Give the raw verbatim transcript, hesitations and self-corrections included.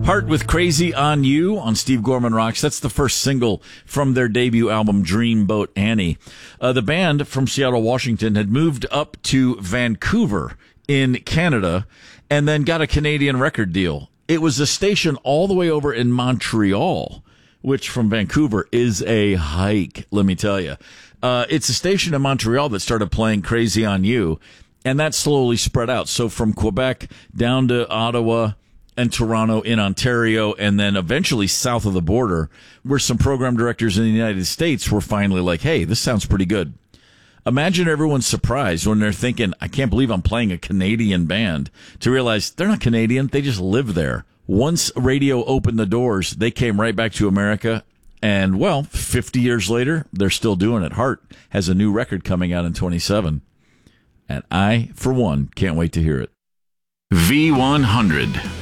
Heart with Crazy on You on Steve Gorman Rocks. That's the first single from their debut album, Dreamboat Annie. Uh, the band from Seattle, Washington had moved up to Vancouver in Canada and then got a Canadian record deal. It was a station all the way over in Montreal, which from Vancouver is a hike, let me tell you. Uh, it's a station in Montreal that started playing Crazy on You, and that slowly spread out. So from Quebec down to Ottawa and Toronto in Ontario, and then eventually south of the border, where some program directors in the United States were finally like, hey, this sounds pretty good. Imagine everyone's surprise when they're thinking, I can't believe I'm playing a Canadian band, to realize they're not Canadian, they just live there. Once radio opened the doors, they came right back to America, and, well, fifty years later, they're still doing it. Heart has a new record coming out in twenty-seven, and I, for one, can't wait to hear it. V one hundred.